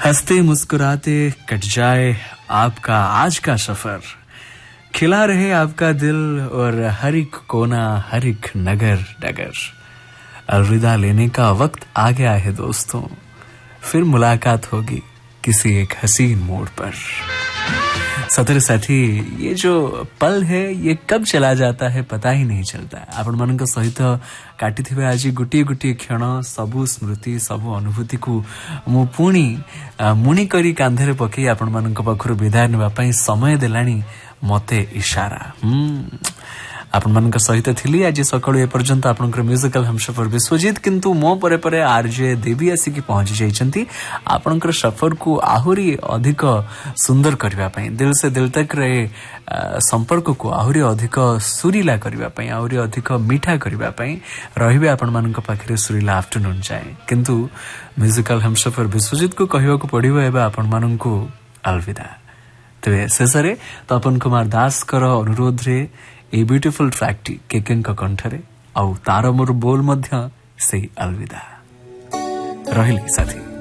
हंसते मुस्कुराते कट जाए आपका आज का सफर, खिला रहे आपका दिल और हर एक कोना हर एक नगर डगर। अलविदा लेने का वक्त आ गया है दोस्तों, फिर मुलाकात होगी किसी एक हसीन मोड़ पर। सतर साथी, ये जो पल है ये कब चला जाता है पता ही नहीं चलता। आपण मानक सहित काटी थे आज गोटे गोटे क्षण, सबु स्मृति सबु अनुभूति को मु पुणी मुणी करी कांधरे पकई आपण मानक पाखरु विदाय नेबा पई समय देलानी मते इशारा। आपण मानक सहित थिली आज सकाळु ए पर्यंत आपनकर म्यूजिकल हमसफर विश्वजीत, किंतु मो परे परे आरजे देवी आसिकी पहुंची जाइछंती आपनकर सफर को आहुरी अधिक सुंदर करबा पई, दिल से दिल तक रे संपर्क को आहुरी अधिक सुरीला करबा पई, आहुरी अधिक मीठा करबा पई रहिबे आपण मानक पाखरे सुरीला आफ्टरनून जाए। किंतु म्यूजिकल हमसफर विश्वजीत को कहबा को पड़िबो एबा आपण माननकु अलविदा। तबे शेषरे तपन कुमार दास कर अनुरोध रे ए ब्यूटीफुल ट्रैक्टी केकेन का कंठरे आउ तार मोर बोल मध्य से अलविदा रहिली साथी।